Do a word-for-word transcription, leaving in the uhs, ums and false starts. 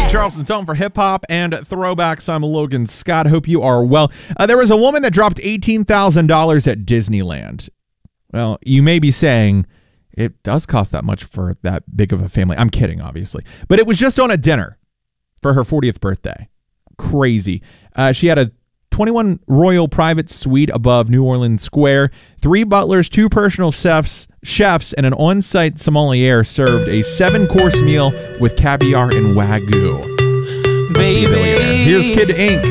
Charleston's home for hip-hop and throwbacks. I'm Logan Scott. Hope you are well. Uh, there was a woman that dropped eighteen thousand dollars at Disneyland. Well, you may be saying, it does cost that much for that big of a family. I'm kidding, obviously. But it was just on a dinner for her fortieth birthday. Crazy. Uh, she had a twenty-one royal private suite above New Orleans Square. Three butlers, two personal chefs, chefs, and an on-site sommelier served a seven-course meal with caviar and wagyu. Baby. Here's Kid Ink.